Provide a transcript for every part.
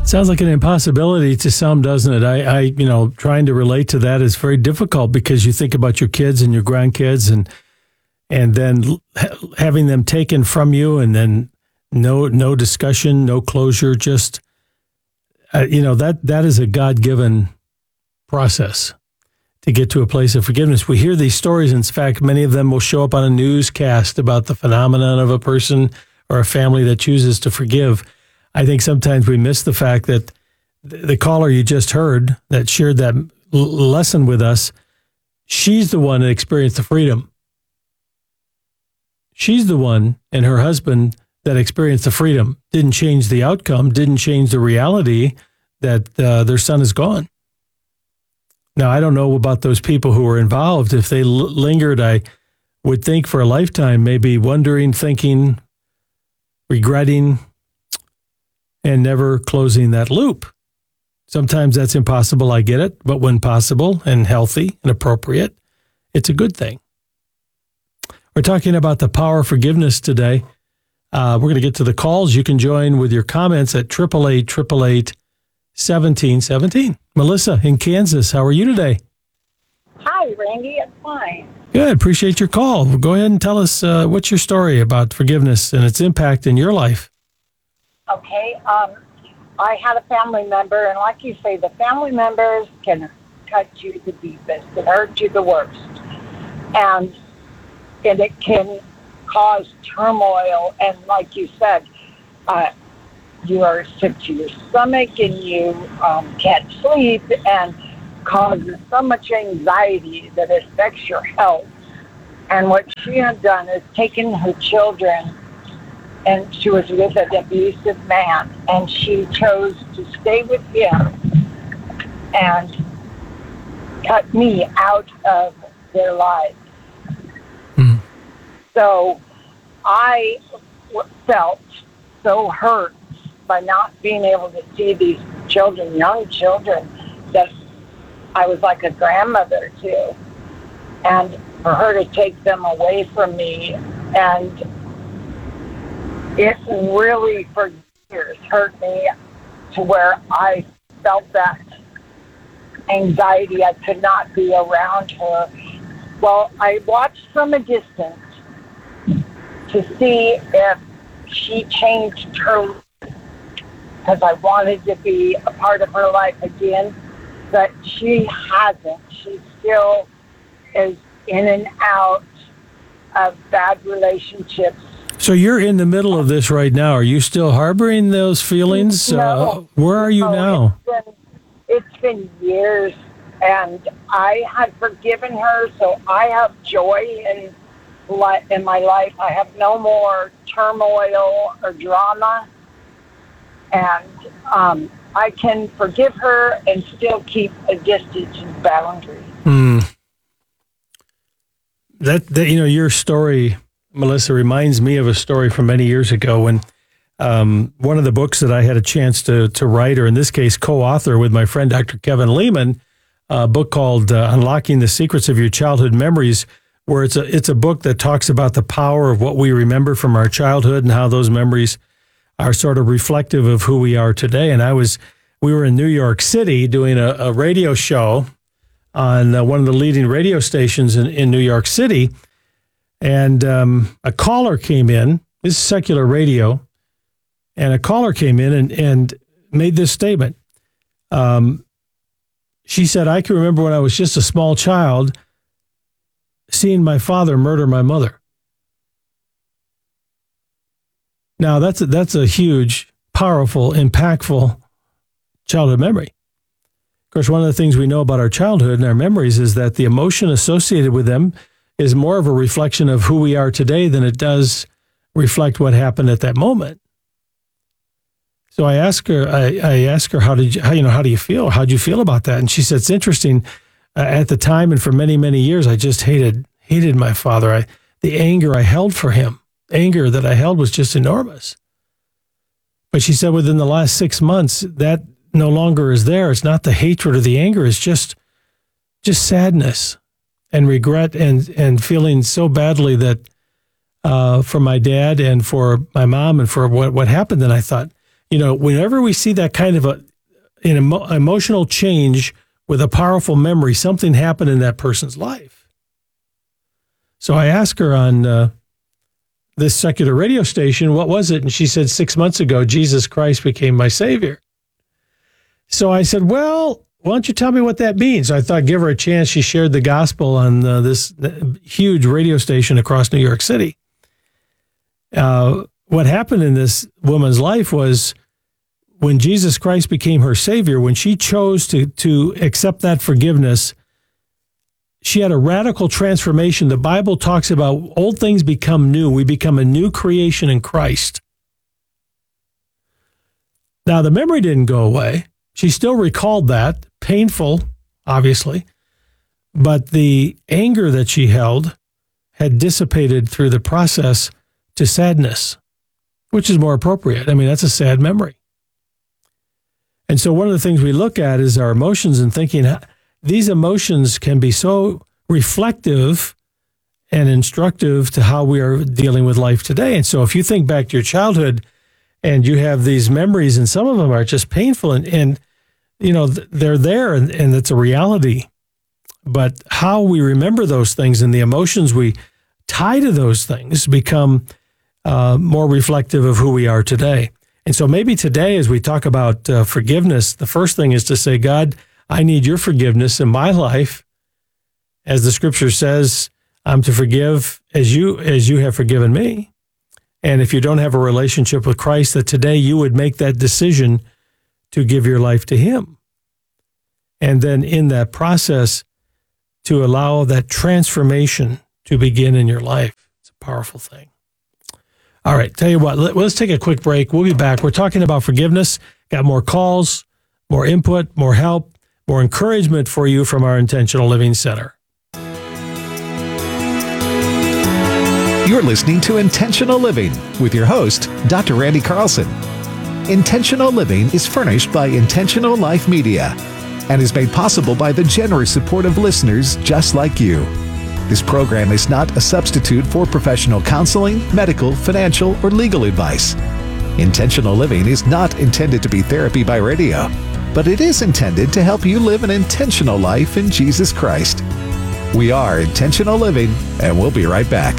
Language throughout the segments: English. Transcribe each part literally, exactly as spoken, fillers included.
Sounds like an impossibility to some, doesn't it? I, I, you know, trying to relate to that is very difficult because you think about your kids and your grandkids, and and then having them taken from you, and then no no discussion, no closure. Just uh, you know that that is a God-given process to get to a place of forgiveness. We hear these stories. In fact, many of them will show up on a newscast about the phenomenon of a person or a family that chooses to forgive. I think sometimes we miss the fact that the caller you just heard that shared that l- lesson with us, she's the one that experienced the freedom. She's the one, and her husband, that experienced the freedom. Didn't change the outcome, didn't change the reality that uh, their son is gone. Now, I don't know about those people who were involved. If they l- lingered, I would think for a lifetime, maybe wondering, thinking, regretting, and never closing that loop. Sometimes that's impossible, I get it, but when possible and healthy and appropriate, it's a good thing. We're talking about the power of forgiveness today. Uh, we're going to get to the calls. You can join with your comments at eight eight eight, eight eight eight, one seven one seven. Melissa in Kansas, how are you today? Hi, Randy. It's fine. Good. Appreciate your call. Go ahead and tell us uh, what's your story about forgiveness and its impact in your life. Okay. Um, I had a family member, and like you say, the family members can cut you the deepest and hurt you the worst. And, and it can cause turmoil. And like you said, uh, you are sick to your stomach, and you um, can't sleep, and causes so much anxiety that it affects your health. And what she had done is taken her children, and she was with an abusive man, and she chose to stay with him and cut me out of their lives. Mm. So I w- felt so hurt by not being able to see these children, young children, that I was like a grandmother to. And for her to take them away from me, and it really, for years, hurt me to where I felt that anxiety. I could not be around her. Well, I watched from a distance to see if she changed her, because I wanted to be a part of her life again, but she hasn't. She still is in and out of bad relationships. So you're in the middle of this right now. Are you still harboring those feelings? No. Uh, where are you no, now? It's been, it's been years, and I had forgiven her, so I have joy in, li- in my life. I have no more turmoil or drama, and um, I can forgive her and still keep a distance and boundary. Hmm. That, that, you know, your story, Melissa, reminds me of a story from many years ago when um, one of the books that I had a chance to to write, or in this case, co-author with my friend Doctor Kevin Lehman, a book called uh, Unlocking the Secrets of Your Childhood Memories, where it's a it's a book that talks about the power of what we remember from our childhood and how those memories are sort of reflective of who we are today. And I was, we were in New York City doing a, a radio show on uh, one of the leading radio stations in, in New York City. And um, a caller came in, this is secular radio, and a caller came in and, and made this statement. Um, she said, I can remember when I was just a small child seeing my father murder my mother. Now, that's a, that's a huge, powerful, impactful childhood memory. Of course, one of the things we know about our childhood and our memories is that the emotion associated with them is more of a reflection of who we are today than it does reflect what happened at that moment. So I asked her, I, I asked her, how did you, how, you know, how do you feel? How did you feel about that? And she said, it's interesting. Uh, at the time and for many, many years, I just hated, hated my father. I, the anger I held for him, anger that I held was just enormous. But she said within the last six months, that no longer is there. It's not the hatred or the anger. It's just, just sadness and regret and, and feeling so badly that uh, for my dad and for my mom and for what, what happened. And I thought, you know, whenever we see that kind of a an emo- emotional change with a powerful memory, something happened in that person's life. So I asked her on uh, this secular radio station, what was it? And she said, six months ago, Jesus Christ became my Savior. So I said, well, why don't you tell me what that means? I thought, give her a chance. She shared the gospel on uh, this huge radio station across New York City. Uh, what happened in this woman's life was when Jesus Christ became her Savior, when she chose to, to accept that forgiveness, she had a radical transformation. The Bible talks about old things become new. We become a new creation in Christ. Now, the memory didn't go away. She still recalled that, painful, obviously, but the anger that she held had dissipated through the process to sadness, which is more appropriate. I mean, that's a sad memory. And so one of the things we look at is our emotions and thinking these emotions can be so reflective and instructive to how we are dealing with life today. And so if you think back to your childhood and you have these memories, and some of them are just painful and, and you know, they're there and, and it's a reality. But how we remember those things and the emotions we tie to those things become uh, more reflective of who we are today. And so maybe today, as we talk about uh, forgiveness, the first thing is to say, God, I need your forgiveness in my life. As the scripture says, I'm to forgive as you as you have forgiven me. And if you don't have a relationship with Christ, that today you would make that decision to give your life to him. And then in that process, to allow that transformation to begin in your life. It's a powerful thing. All right, tell you what, let, let's take a quick break. We'll be back. We're talking about forgiveness. Got more calls, more input, more help, more encouragement for you from our Intentional Living Center. You're listening to Intentional Living with your host, Doctor Randy Carlson. Intentional Living is furnished by Intentional Life Media and is made possible by the generous support of listeners just like you. This program is not a substitute for professional counseling, medical, financial, or legal advice. Intentional Living is not intended to be therapy by radio, but it is intended to help you live an intentional life in Jesus Christ. We are Intentional Living, and we'll be right back.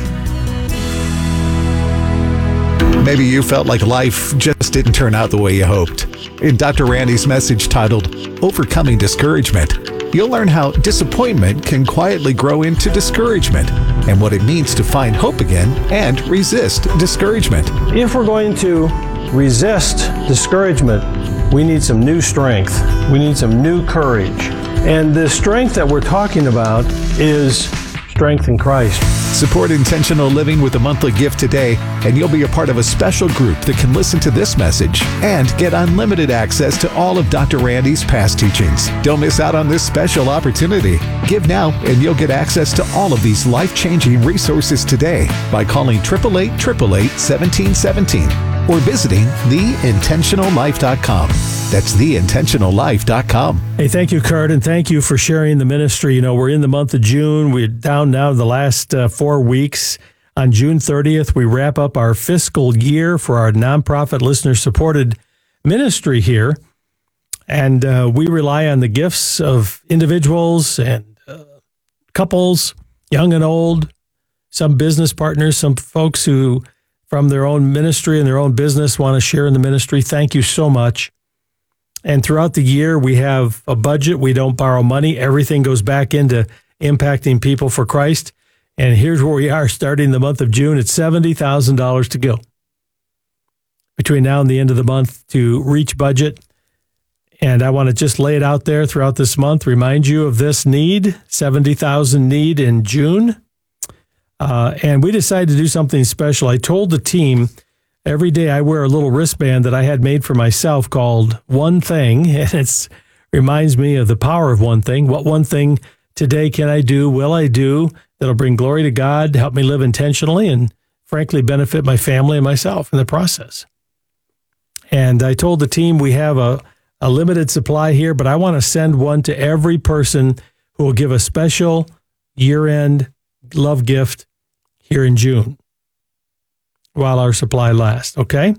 Maybe you felt like life just didn't turn out the way you hoped. In Doctor Randy's message titled, Overcoming Discouragement, you'll learn how disappointment can quietly grow into discouragement and what it means to find hope again and resist discouragement. If we're going to resist discouragement, we need some new strength. We need some new courage. And the strength that we're talking about is strength in Christ. Support Intentional Living with a monthly gift today, and you'll be a part of a special group that can listen to this message and get unlimited access to all of Doctor Randy's past teachings. Don't miss out on this special opportunity. Give now, and you'll get access to all of these life-changing resources today by calling eight eight eight, eight eight eight, one seven one seven or visiting the intentional life dot com. That's the intentional life dot com. Hey, thank you, Kurt, and thank you for sharing the ministry. You know, we're in the month of June. We're down now to the last uh, four weeks. On June thirtieth, we wrap up our fiscal year for our nonprofit listener-supported ministry here. And uh, we rely on the gifts of individuals and uh, couples, young and old, some business partners, some folks who, from their own ministry and their own business, want to share in the ministry. Thank you so much. And throughout the year, we have a budget. We don't borrow money. Everything goes back into impacting people for Christ. And here's where we are starting the month of June. It's seventy thousand dollars to go between now and the end of the month to reach budget. And I want to just lay it out there throughout this month, remind you of this need, seventy thousand dollars need in June. Uh, and we decided to do something special. I told the team every day I wear a little wristband that I had made for myself called One Thing, and it reminds me of the power of one thing. What one thing today can I do, will I do, that'll bring glory to God, help me live intentionally, and frankly benefit my family and myself in the process. And I told the team we have a, a limited supply here, but I want to send one to every person who will give a special year-end love gift here in June while our supply lasts, okay?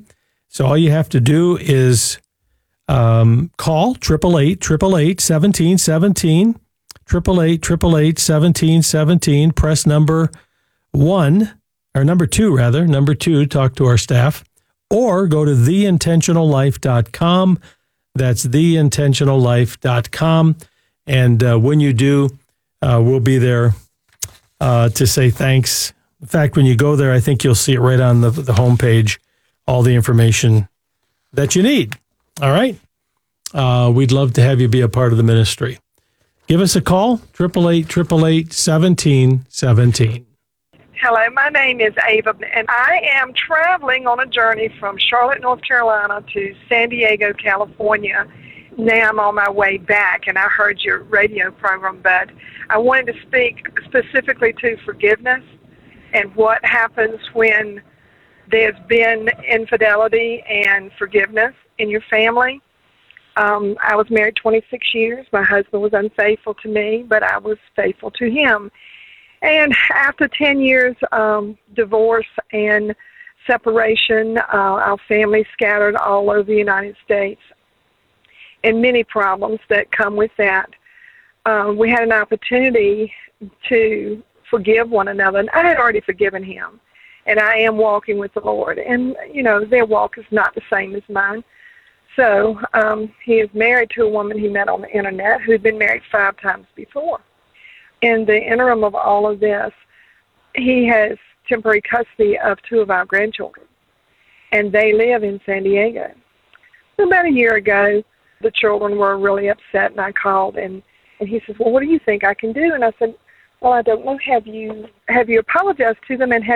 So all you have to do is um, call triple eight, triple eight, seventeen seventeen, triple eight, triple eight, seventeen seventeen, press number one, or number two, rather, number two, talk to our staff, or go to the intentional life dot com. That's the intentional life dot com. And uh, when you do, uh, we'll be there uh, to say thanks. In fact, when you go there, I think you'll see it right on the, the homepage, all the information that you need. All right? Uh, we'd love to have you be a part of the ministry. Give us a call, eight eight eight, eight eight eight, seventeen seventeen. Hello, my name is Ava, and I am traveling on a journey from Charlotte, North Carolina to San Diego, California. Now I'm on my way back, and I heard your radio program, but I wanted to speak specifically to forgiveness and what happens when there's been infidelity and forgiveness in your family. Um, I was married twenty-six years. My husband was unfaithful to me, but I was faithful to him. And after ten years um, divorce and separation, uh, our family scattered all over the United States, and many problems that come with that. Uh, we had an opportunity to forgive one another, and I had already forgiven him, and I am walking with the Lord. And, you know, their walk is not the same as mine. So um, he is married to a woman he met on the Internet who'd been married five times before. In the interim of all of this, he has temporary custody of two of our grandchildren, and they live in San Diego. So about a year ago, the children were really upset, and I called, and, and he says, well, what do you think I can do? And I said, well, I don't know. Have you have you apologized to them, and have